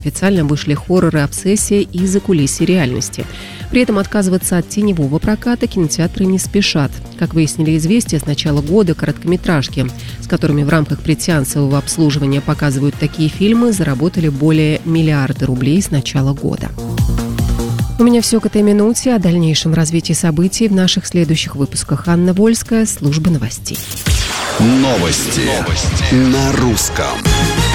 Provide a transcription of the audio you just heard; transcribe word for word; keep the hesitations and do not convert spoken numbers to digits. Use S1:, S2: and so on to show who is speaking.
S1: Официально вышли хорроры «Обсессия» и «Закулисье реальности». При этом отказываться от теневого проката кинотеатры не спешат. Как выяснили «Известия», с начала года короткометражки, с которыми в рамках предсеансового обслуживания показывают такие фильмы, заработали более миллиарда рублей с начала года. У меня все к этой минуте. О дальнейшем развитии событий в наших следующих выпусках. Анна Вольская, служба новостей.
S2: Новости, Новости. На русском.